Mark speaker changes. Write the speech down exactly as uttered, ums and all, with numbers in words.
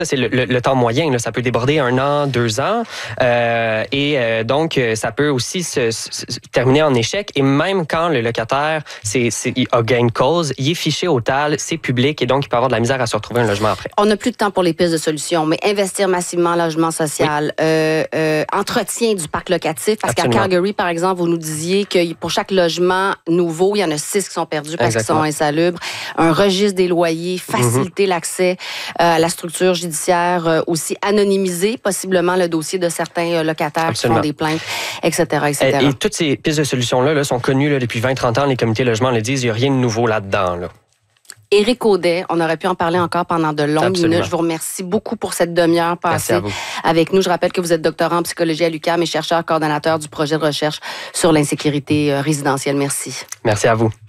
Speaker 1: c'est le, le, le temps moyen. Là. Ça peut déborder un an, deux ans. Euh, et euh, donc, ça peut aussi se, se, se terminer en échec. Et même quand le locataire c'est, c'est, il a gain de cause, il est fiché au T A L, c'est public et donc il peut avoir de la misère à se retrouver un logement après.
Speaker 2: On n'a plus de temps pour les pistes de solutions, mais investir massivement en logement social, oui. euh, euh, entretien du parc locatif, parce Absolument. Qu'à Calgary, par exemple, vous nous disiez que pour chaque logement nouveau, il y en a six qui sont perdus parce Exactement. Qu'ils sont insalubres. Un registre des loyers, faciliter mm-hmm. l'accès euh, à la structure judiciaire, euh, aussi anonymiser possiblement le dossier de certains euh, locataires Absolument. Qui font des plaintes, et cetera, et cetera.
Speaker 1: Et, et toutes ces pistes de solutions-là là, sont connues là, depuis vingt à trente ans. Les comités logements le disent, il n'y a rien de nouveau là-dedans. Là.
Speaker 2: Éric Audet, on aurait pu en parler encore pendant de longues
Speaker 1: Absolument.
Speaker 2: minutes. Je vous remercie beaucoup pour cette demi-heure passée avec nous. Je rappelle que vous êtes doctorant en psychologie à l'U Q A M et chercheur coordonnateur du projet de recherche sur l'insécurité résidentielle. Merci.
Speaker 1: Merci à vous.